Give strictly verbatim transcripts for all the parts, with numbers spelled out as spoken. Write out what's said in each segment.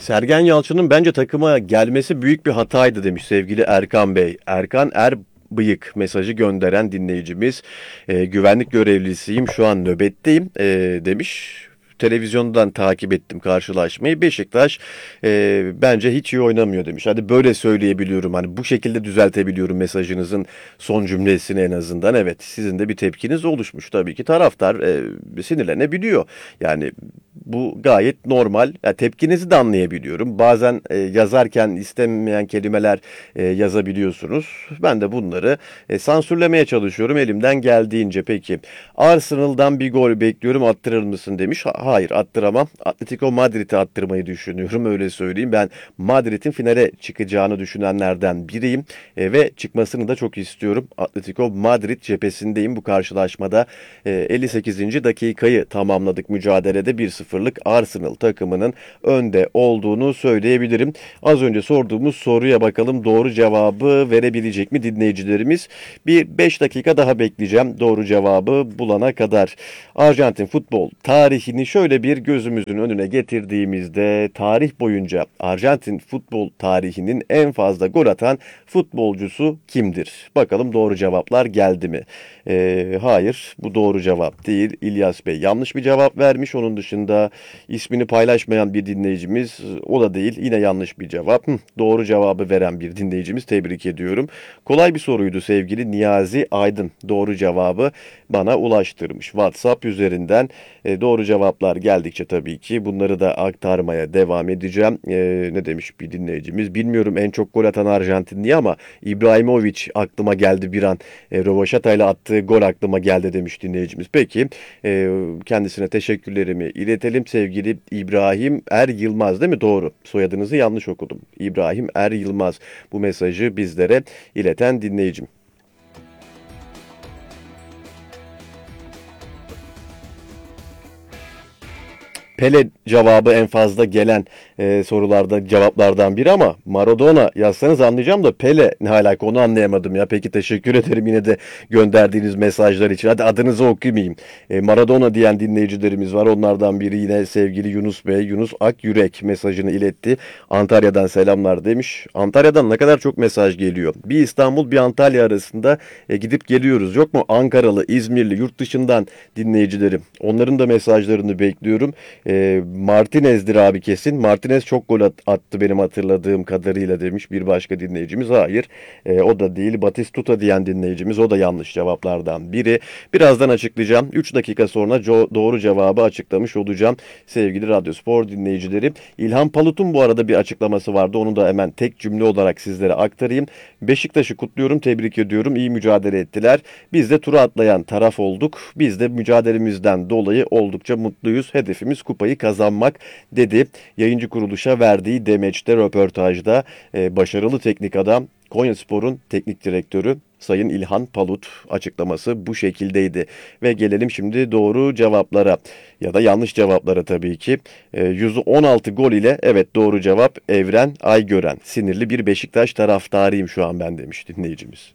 Sergen Yalçın'ın bence takıma gelmesi büyük bir hataydı demiş sevgili Erkan Bey. Erkan Erbıyık mesajı gönderen dinleyicimiz. E, güvenlik görevlisiyim, şu an nöbetteyim e, demiş. Televizyondan takip ettim karşılaşmayı. Beşiktaş e, bence hiç iyi oynamıyor demiş. Hadi böyle söyleyebiliyorum. Hani bu şekilde düzeltebiliyorum mesajınızın son cümlesini en azından. Evet, sizin de bir tepkiniz oluşmuş tabii ki. Taraftar e, sinirlenebiliyor. Yani bu gayet normal. Ya, tepkinizi de anlayabiliyorum. Bazen e, yazarken istenmeyen kelimeler e, yazabiliyorsunuz. Ben de bunları e, sansürlemeye çalışıyorum elimden geldiğince. Peki, Arsenal'dan bir gol bekliyorum, attırır mısın demiş. Ha- hayır, attıramam. Atletico Madrid'i attırmayı düşünüyorum, öyle söyleyeyim. Ben Madrid'in finale çıkacağını düşünenlerden biriyim E, ve çıkmasını da çok istiyorum. Atletico Madrid cephesindeyim bu karşılaşmada. E, elli sekizinci dakikayı tamamladık mücadelede, bir sıfırlık Arsenal takımının önde olduğunu söyleyebilirim. Az önce sorduğumuz soruya bakalım, doğru cevabı verebilecek mi dinleyicilerimiz? Bir beş dakika daha bekleyeceğim doğru cevabı bulana kadar. Arjantin futbol tarihini şöyle bir gözümüzün önüne getirdiğimizde, tarih boyunca Arjantin futbol tarihinin en fazla gol atan futbolcusu kimdir? Bakalım doğru cevaplar geldi mi? Ee, hayır, bu doğru cevap değil. İlyas Bey yanlış bir cevap vermiş. Onun dışında ismini paylaşmayan bir dinleyicimiz, o da değil. Yine yanlış bir cevap. Hı, doğru cevabı veren bir dinleyicimiz, tebrik ediyorum. Kolay bir soruydu sevgili Niyazi Aydın. Doğru cevabı bana ulaştırmış WhatsApp üzerinden. E, doğru cevaplar geldikçe tabii ki bunları da aktarmaya devam edeceğim. E, ne demiş bir dinleyicimiz? Bilmiyorum en çok gol atan Arjantinli ama İbrahimovic aklıma geldi bir an. E, Rövaşata ile attığı gol aklıma geldi demiş dinleyicimiz. Peki, e, kendisine teşekkürlerimi iletelim. Sevgili İbrahim Er Yılmaz, değil mi? Doğru. Soyadınızı yanlış okudum. İbrahim Er Yılmaz bu mesajı bizlere ileten dinleyicim. Pele cevabı en fazla gelen e, sorularda cevaplardan biri ama Maradona yazsanız anlayacağım da Pele ne alaka, onu anlayamadım ya. Peki, teşekkür ederim yine de gönderdiğiniz mesajlar için. Hadi adınızı okumayayım. E, Maradona diyen dinleyicilerimiz var. Onlardan biri yine sevgili Yunus Bey. Yunus Akyürek mesajını iletti. Antalya'dan selamlar demiş. Antalya'dan ne kadar çok mesaj geliyor. Bir İstanbul bir Antalya arasında e, gidip geliyoruz. Yok mu Ankaralı, İzmirli, yurt dışından dinleyicilerim? Onların da mesajlarını bekliyorum. E, Martinez'dir abi kesin. Martinez çok gol at- attı benim hatırladığım kadarıyla demiş bir başka dinleyicimiz. Hayır, e, o da değil. Batistuta diyen dinleyicimiz, o da yanlış cevaplardan biri. Birazdan açıklayacağım. üç dakika sonra co- doğru cevabı açıklamış olacağım sevgili Radyospor dinleyicileri. İlhan Palut'un bu arada bir açıklaması vardı. Onu da hemen tek cümle olarak sizlere aktarayım. Beşiktaş'ı kutluyorum, tebrik ediyorum. İyi mücadele ettiler. Biz de tura atlayan taraf olduk. Biz de mücadelemizden dolayı oldukça mutluyuz. Hedefimiz kupayı kazanmak dedi. Yayıncı kuruluşa verdiği demeçte, röportajda e, başarılı teknik adam Konyaspor'un teknik direktörü Sayın İlhan Palut, açıklaması bu şekildeydi. Ve gelelim şimdi doğru cevaplara ya da yanlış cevaplara tabii ki. E, yüz on altı gol ile, evet, doğru cevap Evren Aygören. Sinirli bir Beşiktaş taraftarıyım şu an ben demiş dinleyicimiz.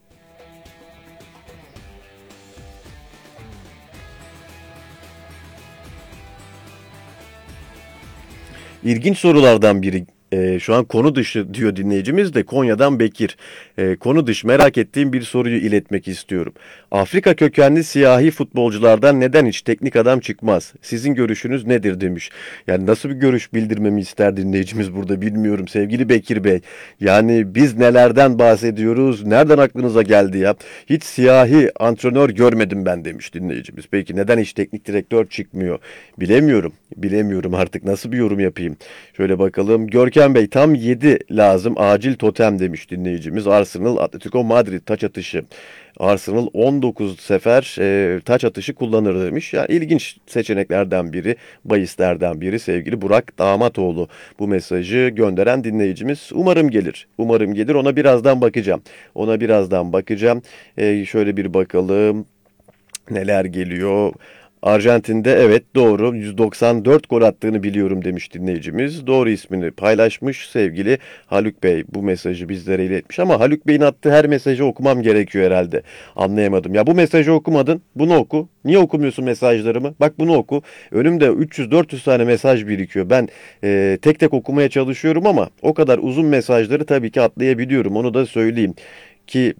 İlginç sorulardan biri. Ee, şu an konu dışı diyor dinleyicimiz de, Konya'dan Bekir. Ee, konu dışı merak ettiğim bir soruyu iletmek istiyorum. Afrika kökenli siyahi futbolculardan neden hiç teknik adam çıkmaz? Sizin görüşünüz nedir demiş. Yani nasıl bir görüş bildirmemi ister dinleyicimiz burada, bilmiyorum sevgili Bekir Bey. Yani biz nelerden bahsediyoruz? Nereden aklınıza geldi ya? Hiç siyahi antrenör görmedim ben demiş dinleyicimiz. Peki neden hiç teknik direktör çıkmıyor? Bilemiyorum. Bilemiyorum artık, nasıl bir yorum yapayım. Şöyle bakalım. Görkem Bey, tam yedi lazım, acil totem demiş dinleyicimiz. Arsenal Atletico Madrid taç atışı. Arsenal on dokuz sefer e, taç atışı kullanır demiş. Yani ilginç seçeneklerden biri, bahislerden biri sevgili Burak Damatoğlu. Bu mesajı gönderen dinleyicimiz. Umarım gelir. Umarım gelir. Ona birazdan bakacağım. Ona birazdan bakacağım. E, şöyle bir bakalım. Neler geliyor? Arjantin'de evet doğru yüz doksan dört gol attığını biliyorum demiş dinleyicimiz. Doğru ismini paylaşmış sevgili Haluk Bey. Bu mesajı bizlere iletmiş ama Haluk Bey'in attığı her mesajı okumam gerekiyor herhalde. Anlayamadım. Ya bu mesajı okumadın, bunu oku. Niye okumuyorsun mesajlarımı? Bak bunu oku. Önümde üç yüz dört yüz tane mesaj birikiyor. Ben e, tek tek okumaya çalışıyorum ama o kadar uzun mesajları tabii ki atlayabiliyorum. Onu da söyleyeyim ki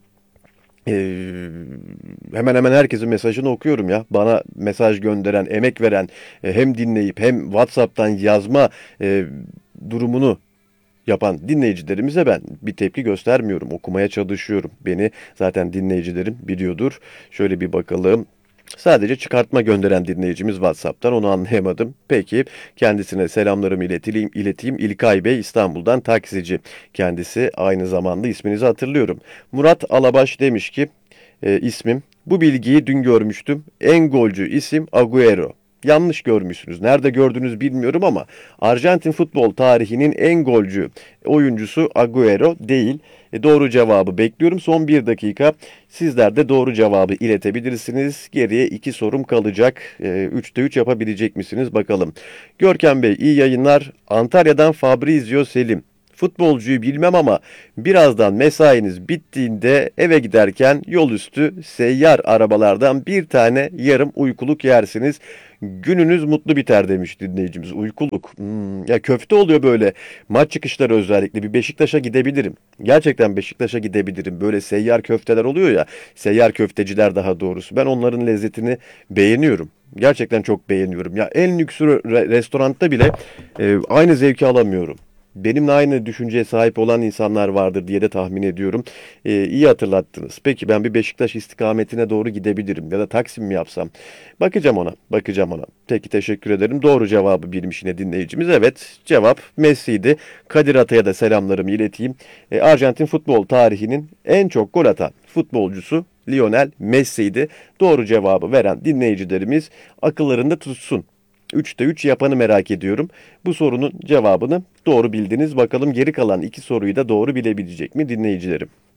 ee, hemen hemen herkesin mesajını okuyorum ya. Bana mesaj gönderen, emek veren, e, hem dinleyip hem WhatsApp'tan yazma e, durumunu yapan dinleyicilerimize ben bir tepki göstermiyorum. Okumaya çalışıyorum. Beni zaten dinleyicilerim biliyordur. Şöyle bir bakalım. Sadece çıkartma gönderen dinleyicimiz WhatsApp'tan, onu anlayamadım. Peki kendisine selamlarımı ileteyim. ileteyim. İlkay Bey İstanbul'dan taksici. Kendisi aynı zamanda isminizi hatırlıyorum. Murat Alabaş demiş ki e, ismim. Bu bilgiyi dün görmüştüm. En golcü isim Agüero. Yanlış görmüşsünüz. Nerede gördünüz bilmiyorum ama Arjantin futbol tarihinin en golcü oyuncusu Agüero değil. E, doğru cevabı bekliyorum. Son bir dakika. Sizler de doğru cevabı iletebilirsiniz. Geriye iki sorum kalacak. E, üçte üç yapabilecek misiniz bakalım. Görkem Bey iyi yayınlar. Antalya'dan Fabrizio Selim. Futbolcuyu bilmem ama birazdan mesainiz bittiğinde eve giderken yol üstü seyyar arabalardan bir tane yarım uykuluk yersiniz. Gününüz mutlu biter demiş dinleyicimiz. Uykuluk. Hmm, ya köfte oluyor böyle. Maç çıkışları özellikle bir Beşiktaş'a gidebilirim. Gerçekten Beşiktaş'a gidebilirim. Böyle seyyar köfteler oluyor ya. Seyyar köfteciler daha doğrusu. Ben onların lezzetini beğeniyorum. Gerçekten çok beğeniyorum. Ya en lüks re- restoranda bile e, aynı zevki alamıyorum. Benimle aynı düşünceye sahip olan insanlar vardır diye de tahmin ediyorum. Ee, iyi hatırlattınız. Peki ben bir Beşiktaş istikametine doğru gidebilirim ya da Taksim mi yapsam? Bakacağım ona, bakacağım ona. Peki teşekkür ederim. Doğru cevabı bilmiş yine dinleyicimiz. Evet, cevap Messi'ydi. Kadir Atay'a da selamlarımı ileteyim. Ee, Arjantin futbol tarihinin en çok gol atan futbolcusu Lionel Messi'ydi. Doğru cevabı veren dinleyicilerimiz akıllarında tutsun. üçte üç yapanı merak ediyorum. Bu sorunun cevabını doğru bildiniz. Bakalım geri kalan iki soruyu da doğru bilebilecek mi dinleyicilerim?